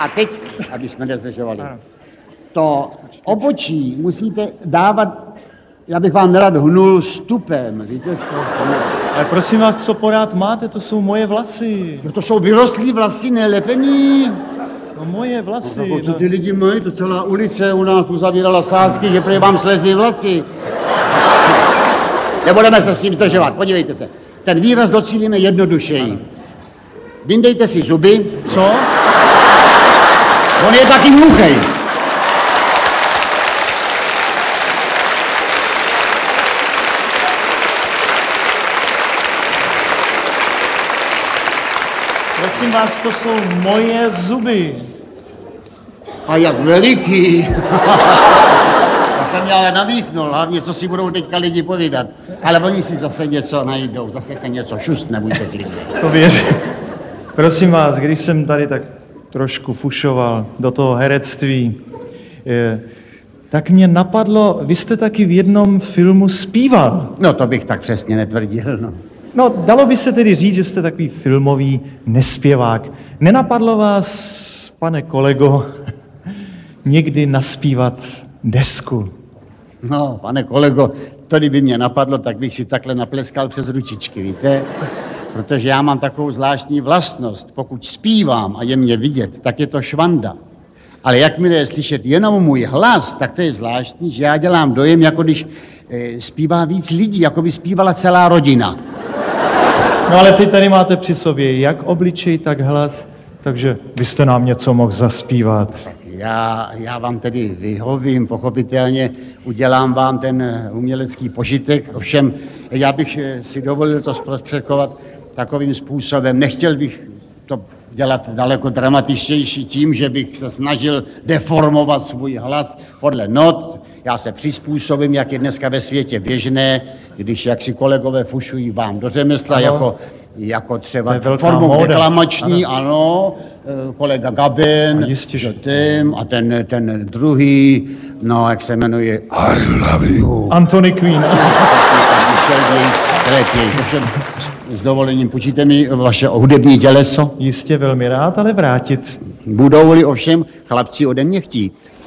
A teď, aby jsme nezdržovali, to obočí musíte dávat, já bych vám nerad hnul stupem, víte? Ale prosím vás, co porád máte, to jsou moje vlasy. Jo, to jsou vyrostlý vlasy, nelepení. No moje vlasy. No, co ty lidi mají, to celá ulice u nás uzavírala sázky, že prý vám slezly vlasy. Nebudeme se s tím zdržovat, podívejte se. Ten výraz docílíme jednodušeji. Vyndejte si zuby. Co? On je taky hluchej. Prosím vás, to jsou moje zuby. A jak veliký. Já jsem mě ale namíchnul, hlavně co si budou teďka lidi povídat. Ale oni si zase něco najdou, zase se něco šustne, buďte klidně. To věřím. Prosím vás, když jsem tady tak trošku fušoval do toho herectví, tak mě napadlo, vy jste taky v jednom filmu zpíval. No to bych tak přesně netvrdil, no. No, dalo by se tedy říct, že jste takový filmový nespěvák. Nenapadlo vás, pane kolego, někdy naspívat desku? No, pane kolego, to kdyby mě napadlo, tak bych si takhle napleskal přes ručičky, víte? Protože já mám takovou zvláštní vlastnost. Pokud zpívám a je mě vidět, tak je to švanda. Ale jakmile je slyšet jenom můj hlas, tak to je zvláštní, že já dělám dojem, jako když zpívá víc lidí, jako by zpívala celá rodina. No ale ty tady máte při sobě jak obličej, tak hlas, takže byste nám něco mohl zaspívat. Já vám tedy vyhovím, pochopitelně udělám vám ten umělecký požitek, ovšem já bych si dovolil to zprostředkovat takovým způsobem. Nechtěl bych to dělat daleko dramatičtější tím, že bych se snažil deformovat svůj hlas podle not. Já se přizpůsobím, jak je dneska ve světě běžné, když jak si kolegové fušují vám do řemesla, jako třeba formou deklamační, ano, kolega Gabin, a ten druhý, no, jak se jmenuje, I love you. Antony Quinn. S dovolením půjčíte mi vaše hudební těleso? Jistě velmi rád, ale vrátit. Budou-li ovšem chlapci ode mě chtít.